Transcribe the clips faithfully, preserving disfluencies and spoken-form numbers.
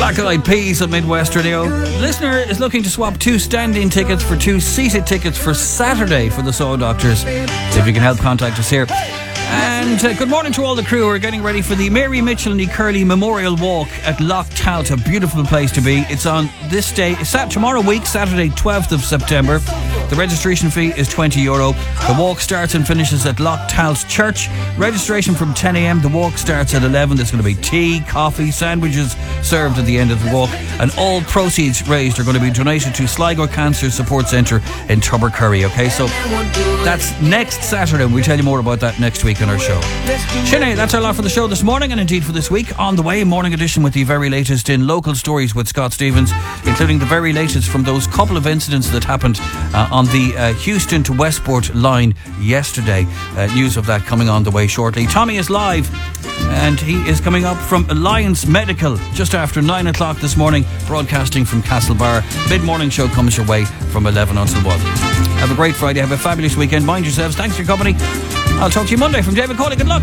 Black Eyed Peas at Midwest Radio. Listener is looking to swap two standing tickets for two seated tickets for Saturday for the Saw Doctors. If you can help, contact us here. And uh, good morning to all the crew. We're getting ready for the Mary Mitchell and E. Curley Memorial Walk at Loch Talth. A beautiful place to be. It's on this day, it's at tomorrow week, Saturday, twelfth of September. The registration fee is twenty euro. The walk starts and finishes at Loch Talth Church. Registration from ten a.m. The walk starts at eleven. There's going to be tea, coffee, sandwiches served at the end of the walk. And all proceeds raised are going to be donated to Sligo Cancer Support Centre in Tubbercurry. Okay, so that's next Saturday. We'll tell you more about that next week on our show. Sinead, that's our lot for the show this morning and indeed for this week. On the way, morning edition with the very latest in local stories with Scott Stevens, including the very latest from those couple of incidents that happened uh, on the uh, Houston to Westport line yesterday. Uh, news of that coming on the way shortly. Tommy is live and he is coming up from Alliance Medical just after nine o'clock this morning, broadcasting from Castlebar. Mid-morning show comes your way from eleven until one. Have a great Friday. Have a fabulous weekend. Mind yourselves. Thanks for your company. I'll talk to you Monday. From David Cawley. Good luck.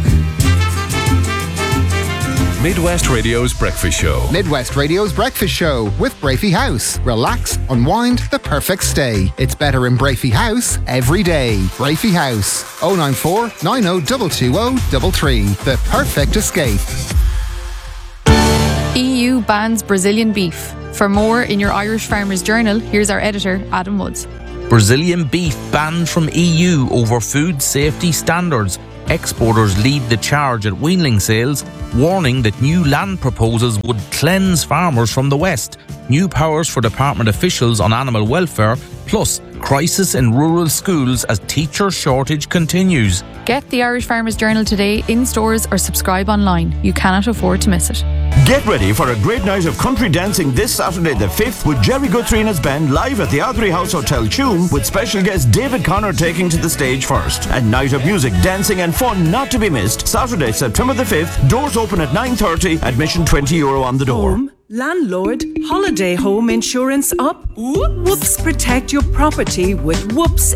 Midwest Radio's Breakfast Show. Midwest Radio's Breakfast Show with Brafey House. Relax, unwind, the perfect stay. It's better in Brafey House every day. Brafey House. oh nine four, nine oh two two oh three three. The perfect escape. E U bans Brazilian beef. For more in your Irish Farmers Journal, here's our editor, Adam Woods. Brazilian beef banned from E U over food safety standards. Exporters lead the charge at weanling sales, warning that new land proposals would cleanse farmers from the West. New powers for department officials on animal welfare, plus crisis in rural schools as teacher shortage continues. Get the Irish Farmers Journal today in stores or subscribe online. You cannot afford to miss it. Get ready for a great night of country dancing this Saturday the fifth with Jerry Guthrie and his band live at the Ardrey House Hotel Tuam, with special guest David Connor taking to the stage first. A night of music, dancing and fun not to be missed. Saturday, September the fifth. Doors open at nine thirty. Admission twenty euro on the door. Home, landlord, holiday home insurance up. Whoops. Protect your property with Whoops